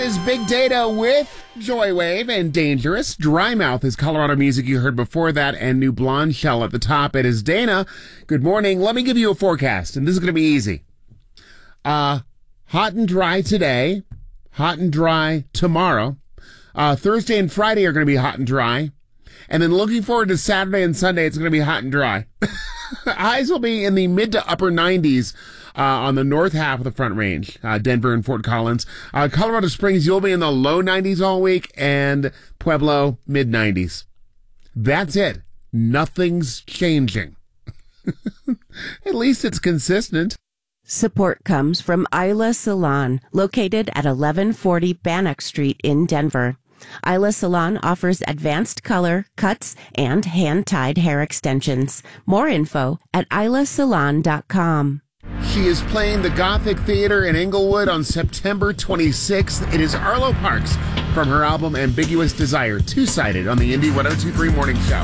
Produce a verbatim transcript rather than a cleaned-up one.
is Big Data with Joywave and Dangerous. Dry Mouth is Colorado music you heard before that, and New Blonde Shell at the top. It is Dana. Good morning. Let me give you a forecast, and this is going to be easy. Uh, hot and dry today, hot and dry tomorrow. Uh, Thursday and Friday are going to be hot and dry. And then looking forward to Saturday and Sunday, it's going to be hot and dry. Highs will be in the mid to upper nineties uh, on the north half of the Front Range, uh, Denver and Fort Collins. Uh, Colorado Springs, you'll be in the low nineties all week, and Pueblo, mid nineties. That's it. Nothing's changing. At least it's consistent. Support comes from Isla Salon, located at eleven forty Bannock Street in Denver. Isla Salon offers advanced color, cuts, and hand-tied hair extensions. More info at isla salon dot com. She is playing the Gothic Theater in Inglewood on September twenty-sixth. It is Arlo Parks from her album Ambiguous Desire, two-sided on the Indy one oh two point three Morning Show.